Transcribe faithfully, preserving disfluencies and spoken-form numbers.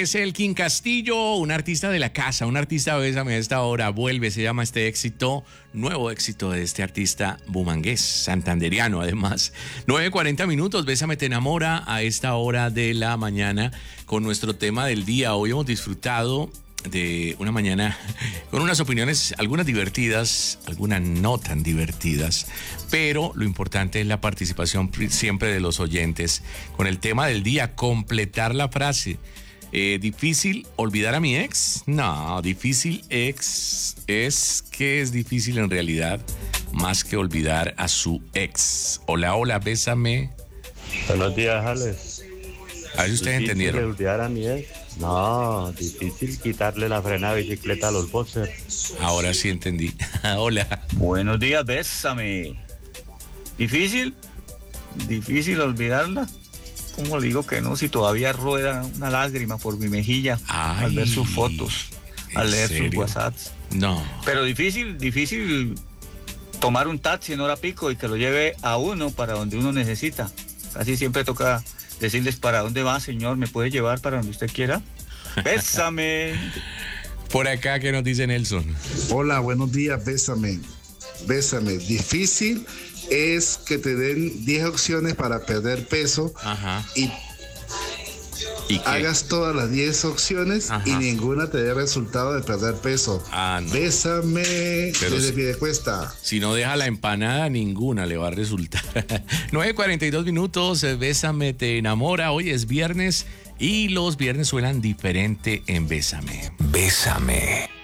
es el King Castillo, un artista de la casa, un artista, bésame a esta hora, vuelve, se llama este éxito, nuevo éxito de este artista bumangués, santanderiano además. nueve cuarenta minutos, Bésame te enamora a esta hora de la mañana con nuestro tema del día. Hoy hemos disfrutado de una mañana con unas opiniones, algunas divertidas, algunas no tan divertidas, pero lo importante es la participación siempre de los oyentes con el tema del día, completar la frase. Eh, ¿Difícil olvidar a mi ex? No, difícil ex es que es difícil en realidad más que olvidar a su ex. Hola, hola, bésame. Buenos días, Alex. A ver si ustedes entendieron. ¿Difícil olvidar a mi ex? No, difícil quitarle la frenada de bicicleta a los boxers. Ahora sí entendí. Hola. Buenos días, bésame. ¿Difícil? ¿Difícil olvidarla? ¿Cómo le digo que no? Si todavía rueda una lágrima por mi mejilla. Ay, al ver sus fotos, al leer serio? sus WhatsApps. No. Pero difícil, difícil tomar un taxi en hora pico y que lo lleve a uno para donde uno necesita. Casi siempre toca decirles para dónde va, señor, ¿me puede llevar para donde usted quiera? Bésame. Por acá, ¿qué nos dice Nelson? Hola, buenos días, bésame. Bésame. Difícil es que te den diez opciones para perder peso. Ajá. y, ¿Y qué? hagas todas las diez opciones. Ajá. Y ninguna te dé resultado de perder peso. Ah, no. Bésame. Pero desde si, Piedecuesta. Si no deja la empanada, ninguna le va a resultar. nueve cuarenta y dos minutos, Bésame te enamora. Hoy es viernes y los viernes suenan diferente en Bésame. Bésame.